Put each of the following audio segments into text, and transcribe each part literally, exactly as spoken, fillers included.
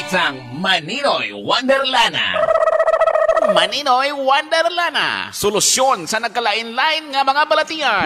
Itang Maninoy Wonderlana. Maninoy Wonderlana. Solusyon sa nagkalain-lain nga mga balatian.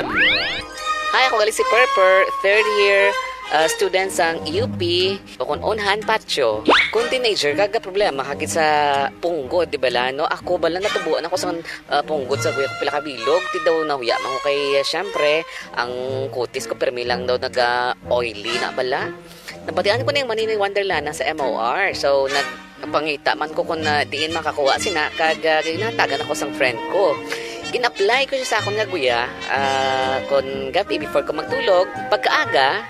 Hi, ako gali si Purper, third year uh, student sang U P, kung unhan patio. Kung teenager, kaga problema kagit sa punggod, di ba la, no? Ako bala natubuan ako sa uh, punggod sa kuya ko pila kabilog, ti daw nahuya man ko kay, uh, syempre, ang kutis ko permi lang daw naga-oily na bala. Nabatian ko na yung Maninoy Wonderlana sa M O R, so nag pangita man ko kung na diin makakuha sina, kag uh, ginatagan ako sang friend ko. Gin-apply ko siya sa akong nga guya, uh, kung gabi before ko magtulog, pagkaaga,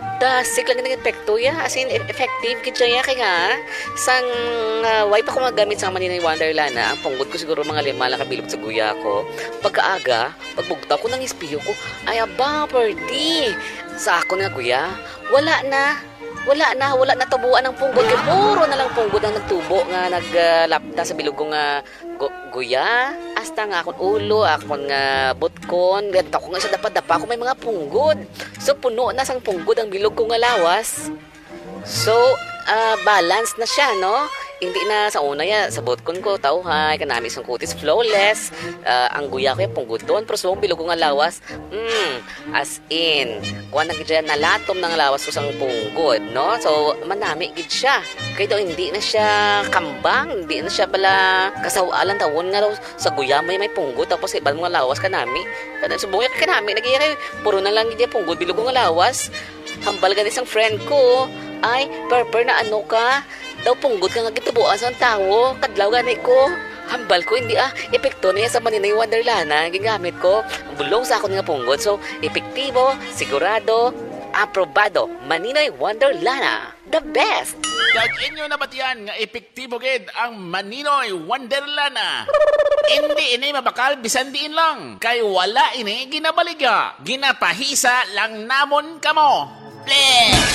dasik lang ng epekto ya, as in effective kitsa ya, kaya nga, sang uh, way pa ko magamit sa Maninoy Wonderlana, ang punggod ko siguro mga lima lang kabilog sa guya ko, pagkaaga, pagbugtaw ko ng ispiyo ko, ay aba, party, sa ako nga guya, wala na, wala na, wala na tabuan ng punggod. Kaya puro na lang punggod ang nagtubo nga naglapta sa bilog ko nga gu guya. Hasta nga akong ulo, akong nga butkon. Ganito ko nga sa dapat-dapa ako may mga punggod. So puno na sang punggod ang bilog ko nga lawas. So, uh, balance na siya, no? Hindi na sa una ya, sa butkon ko, tauhay, kanami isang kutis, flawless. Uh, ang guya ko yung punggod doon, pero so bilog ko nga lawas, mm, as in, kuha na gid nalatom ng lawas ko sang punggod, no? So, manami gid siya. Kaya daw hindi na siya kambang, hindi na siya bala kasawalan tawon nga daw sa guya may may punggod, tapos ibang mga lawas kanami. Kada sa buhay kanami, nagiya kay puro na lang gid punggod, bilog ko nga lawas. Hambal gan isang friend ko, ay, Purper na ano ka? Daw punggod ka nga gitubuan sa tao, kadlaw gani ko. Hambal ko, hindi ah, epekto niya sa Maninoy Wonderlana, gingamit ko, bulong sa ako nga punggod. So, epektibo, sigurado, aprobado, Maninoy Wonderlana, the best! Kag inyo nabatian nga epektibo gid ang Maninoy Wonderlana. Hindi ini mabakal bisan diin lang. Kay wala ini ginabaliga. Ginapahisa lang namon kamo. Bleh!